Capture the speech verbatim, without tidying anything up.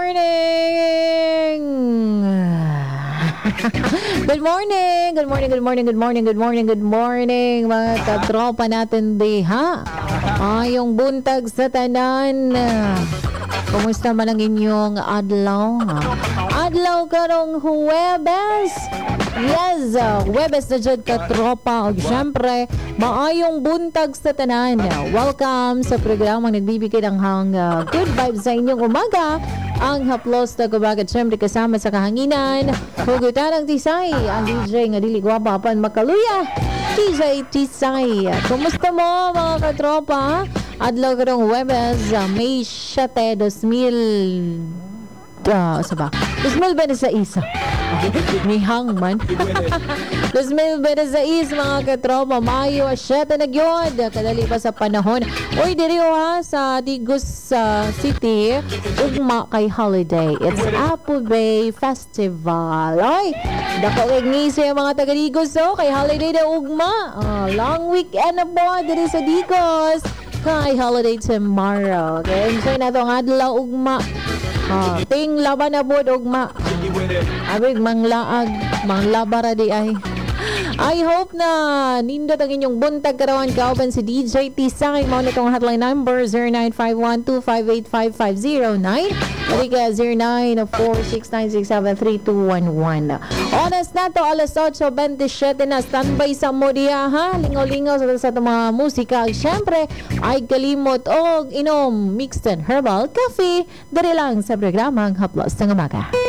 morning! Good morning! Good morning, good morning, good morning, good morning, good morning mga katropa natin diha. Ayong buntag sa tanan. Kumusta man ang inyong adlaw? Adlaw karong Huwebes. Yes, Huwebes na dyan katropa. O syempre, maayong buntag sa tanan. Welcome sa programang nagbibigay ng hang uh, good vibes sa inyong umaga. Ang haplos na kumagat syempre kasama sa kahanginan. Hugutan ang Tisay. Ang D J nga dili gwapa pan makaluya. D J Tisay. Kumusta mo mga katropa? Adlaw karong Huwebes, uh, May siyete, two thousand Uh, saba. two thousand twenty-six. May hangman. two thousand twenty-six mga katropa. Mayo asyete na gyud. Kadali pa sa panahon. Uy, diri ha sa Digos uh, City. Ugma kay holiday. It's Apple Bay Festival. Oy, dako kay ngisi mga taga Digos so kay holiday na ugma. Uh, long weekend na po diri sa Digos. Kay holiday tomorrow. Okay, enjoy na tong adlaw ugma. Ah, ting laban na bod ugma. Abig manglaag, manglabara di ay. I hope na nindot ang inyong buntag karawan kauban si D J Tisay. Mao nitong hotline number zero nine five one two five eight five five zero nine o kaya zero nine four six nine six seven three two one one. Oras na to, alas eight twenty-seven na. Standby sa mo diya ha. Lingaw-lingaw sa, sa mga musika. Siyempre, ay kalimot og inom mixed and herbal coffee. Dari lang sa programang Haplos ng Umaga.